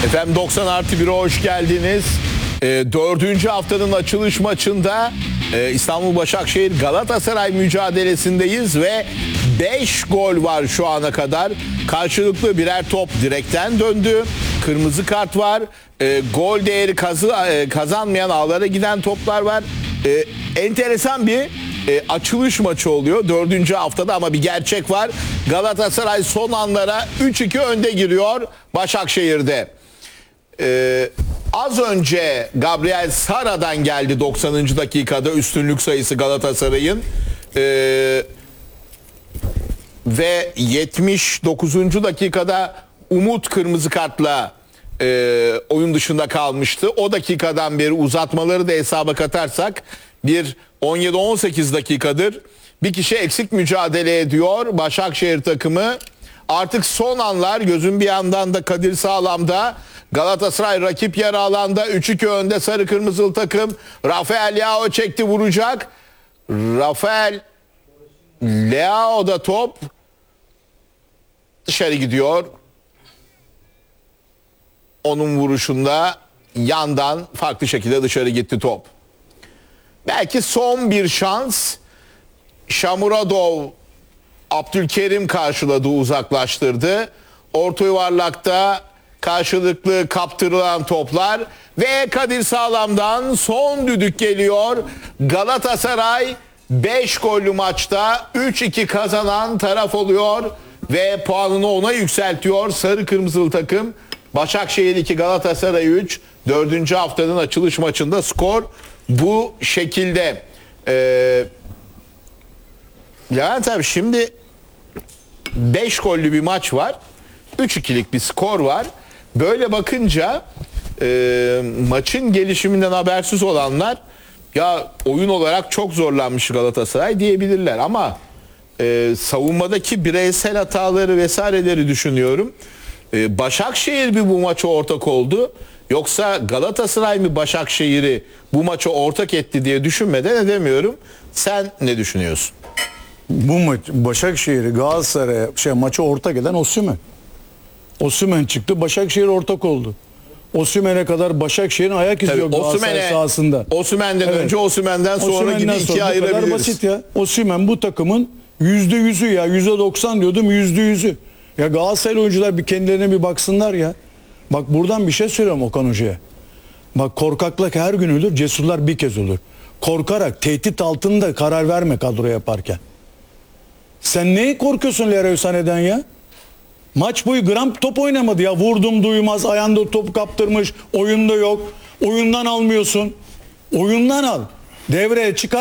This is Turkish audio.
Efendim 90+1'e hoş geldiniz. Dördüncü haftanın açılış maçında İstanbul Başakşehir Galatasaray mücadelesindeyiz ve 5 gol var şu ana kadar. Karşılıklı birer top direkten döndü. Kırmızı kart var. Gol değeri kazanmayan, ağlara giden toplar var. Enteresan bir açılış maçı oluyor dördüncü haftada ama bir gerçek var. Galatasaray son anlara 3-2 önde giriyor Başakşehir'de. Az önce Gabriel Sara'dan geldi 90. dakikada üstünlük sayısı Galatasaray'ın. Ve 79. dakikada Umut kırmızı kartla oyun dışında kalmıştı. O dakikadan beri uzatmaları da hesaba katarsak bir 17-18 dakikadır bir kişi eksik mücadele ediyor Başakşehir takımı. Artık son anlar, gözün bir yandan da Kadir Sağlam'da. Galatasaray rakip yarı alanda 3-2 önde sarı kırmızılı takım. Rafael Leao çekti, vuracak. Rafael Leao'da top dışarı gidiyor. Onun vuruşunda yandan farklı şekilde dışarı gitti top. Belki son bir şans. Şamuradov Abdülkerim karşıladı, uzaklaştırdı. Orta yuvarlakta karşılıklı kaptırılan toplar ve Kadir Sağlam'dan son düdük geliyor. Galatasaray 5 gollü maçta 3-2 kazanan taraf oluyor ve puanını 10'a yükseltiyor sarı kırmızılı takım. Başakşehir 2, Galatasaray 3. 4. haftanın açılış maçında skor bu şekilde. Levent abi, şimdi 5 gollü bir maç var. 3-2'lik bir skor var. Böyle bakınca maçın gelişiminden habersiz olanlar ya oyun olarak çok zorlanmış Galatasaray diyebilirler ama savunmadaki bireysel hataları vesaireleri düşünüyorum. Başakşehir mi bu maça ortak oldu, yoksa Galatasaray mı Başakşehir'i bu maça ortak etti diye düşünmeden edemiyorum. Sen ne düşünüyorsun? Bu maç Başakşehir'i Galatasaray'a maça ortak eden Osimhen. Osimhen çıktı, Başakşehir ortak oldu. Osimhen'e kadar Başakşehir'in ayak izi yok Galatasaray sahasında. Osimhen'den önce, Osimhen'den sonra gibi ikiye ayırabiliriz. Basit ya. Osimhen bu takımın %100'ü ya. %90 diyordum, %100'ü. Ya Galatasaray oyuncular bir kendilerine bir baksınlar ya. Bak buradan bir şey söylüyorum Okan Hoca'ya. Bak, korkaklık her gün ölür, cesurlar bir kez olur. Korkarak, tehdit altında karar verme kadro yaparken. Sen neye korkuyorsun Leroy Sané'den ya? Maç boyu gram top oynamadı ya. Vurdum duymaz, ayağında top kaptırmış, oyunda yok. Oyundan almıyorsun. Oyundan al. Devreye çıkar.